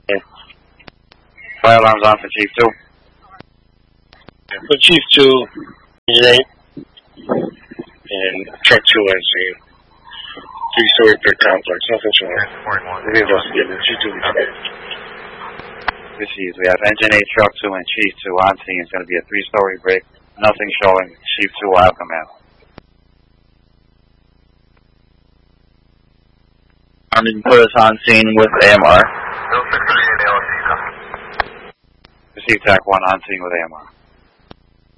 Yeah. Fire alarms on for Chief 2. For Chief 2, Unit 8, and Truck 2 answering. 3-story brick complex, nothing's wrong. We're investigating. Chief 2, Received. We have Engine 8, Truck 2, and Chief 2 on scene. It's going to be a 3-story brick. Nothing showing. Chief 2 will have command. Armed put us on scene with AMR. Received TAC 1 on scene with AMR.